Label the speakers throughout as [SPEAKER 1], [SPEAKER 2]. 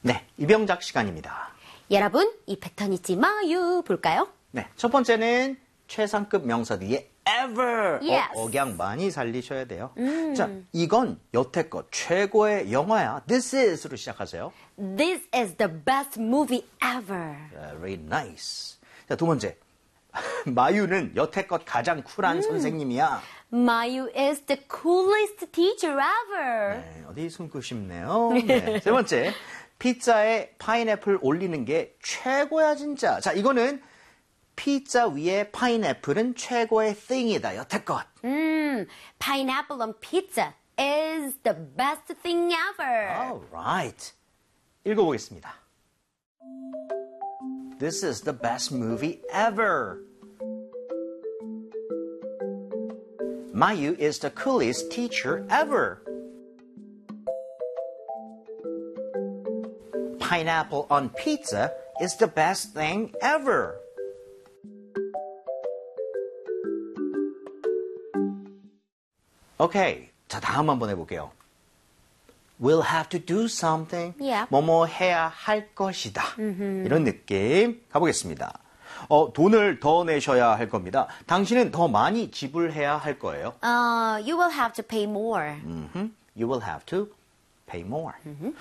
[SPEAKER 1] 네, 이병작 시간입니다.
[SPEAKER 2] 여러분, 이 패턴 잊지 마요. 볼까요?
[SPEAKER 1] 네, 첫 번째는 최상급 명사 뒤에 ever
[SPEAKER 2] Yes.
[SPEAKER 1] 억양 많이 살리셔야 돼요. 자, 이건 여태껏 최고의 영화야. This is로 시작하세요.
[SPEAKER 2] This is the best movie ever.
[SPEAKER 1] Very nice. 자, 두 번째. 마유는 여태껏 가장 쿨한 선생님이야.
[SPEAKER 2] Mayu is the coolest teacher ever.
[SPEAKER 1] 네, 어디 숨고 싶네요. 네. 세 번째. 피자에 파인애플 올리는 게 최고야 진짜. 자, 이거는 피자 위에 파인애플은 최고의 thing이다. 여태껏.
[SPEAKER 2] Pineapple on pizza is the best thing ever.
[SPEAKER 1] Alright. 읽어보겠습니다. This is the best movie ever. Mayu is the coolest teacher ever. Pineapple on pizza is the best thing ever. 오케이. 자, 다음 한번 해볼게요. We'll have to do something.
[SPEAKER 2] Yeah.
[SPEAKER 1] 뭐뭐 해야 할 것이다. 이런 느낌. 가보겠습니다. 돈을 더 내셔야 할 겁니다. 당신은 더 많이 지불해야 할 거예요.
[SPEAKER 2] You will have to pay more.
[SPEAKER 1] You will have to pay more.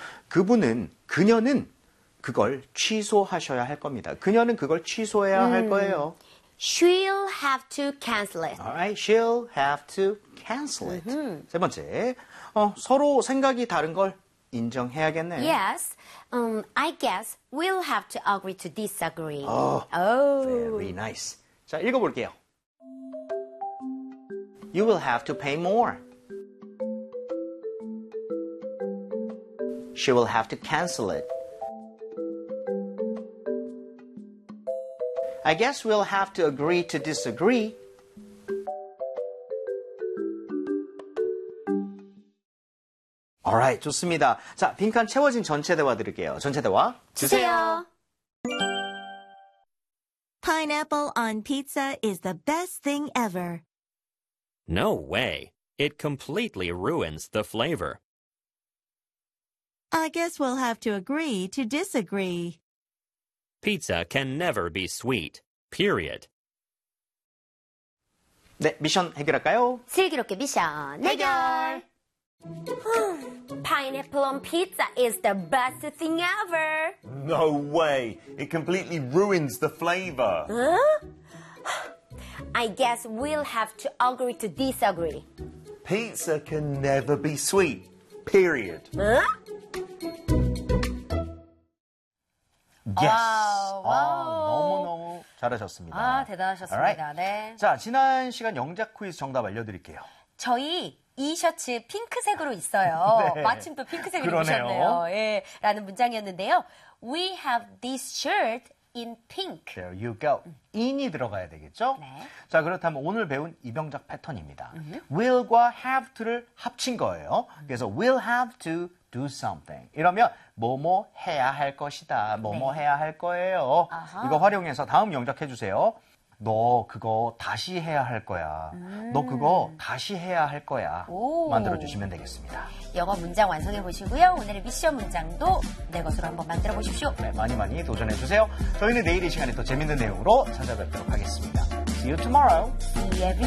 [SPEAKER 1] 그녀는 그걸 취소하셔야 할 겁니다. 그녀는 그걸 취소해야 할 거예요.
[SPEAKER 2] She'll have to cancel it.
[SPEAKER 1] Alright, she'll have to cancel it. 세 번째, 서로 생각이 다른 걸 인정해야겠네.
[SPEAKER 2] Yes. I guess we'll have to agree to disagree.
[SPEAKER 1] Very nice. 자, 읽어볼게요. You will have to pay more. She will have to cancel it. I guess we'll have to agree to disagree. Alright, 좋습니다. 자, 빈칸 채워진 전체 대화 들을게요. 전체 대화
[SPEAKER 2] 주세요.
[SPEAKER 3] Pineapple on pizza is the best thing ever.
[SPEAKER 4] No way. It completely ruins the flavor.
[SPEAKER 3] I guess we'll have to agree to disagree.
[SPEAKER 4] Pizza can never be sweet. Period.
[SPEAKER 1] 네, 미션 해결할까요?
[SPEAKER 2] 슬기롭게 미션 해결. Pineapple on pizza is the best thing ever.
[SPEAKER 5] No way. It completely ruins the flavor.
[SPEAKER 2] I guess we'll have to agree to disagree.
[SPEAKER 5] Pizza can never be sweet. Period.
[SPEAKER 1] Yes. 너무너무 잘하셨습니다.
[SPEAKER 2] 대단하셨습니다.
[SPEAKER 1] Alright.
[SPEAKER 2] 네.
[SPEAKER 1] 자, 지난 시간 영작 퀴즈 정답 알려드릴게요.
[SPEAKER 2] 저희 이 셔츠 핑크색으로 있어요.
[SPEAKER 1] 네.
[SPEAKER 2] 마침 또 핑크색을
[SPEAKER 1] 그러네요.
[SPEAKER 2] 입으셨네요. 예, 라는 문장이었는데요. We have this shirt in pink.
[SPEAKER 1] There you go. in이 들어가야 되겠죠?
[SPEAKER 2] 네.
[SPEAKER 1] 자, 그렇다면 오늘 배운 이병작 패턴입니다. will과 have to를 합친 거예요. 그래서 will have to do something. 이러면 뭐뭐 해야 할 것이다. 뭐뭐 해야 할 거예요.
[SPEAKER 2] 아하.
[SPEAKER 1] 이거 활용해서 다음 영작 해주세요. 너 그거 다시 해야 할 거야. 너 그거 다시 해야 할 거야.
[SPEAKER 2] 오.
[SPEAKER 1] 만들어주시면 되겠습니다.
[SPEAKER 2] 영어 문장 완성해 보시고요. 오늘의 미션 문장도 내 것으로 한번 만들어 보십시오.
[SPEAKER 1] 네, 많이 많이 도전해주세요. 저희는 내일 이 시간에 또 재밌는 내용으로 찾아뵙도록 하겠습니다. See you tomorrow.
[SPEAKER 2] See you every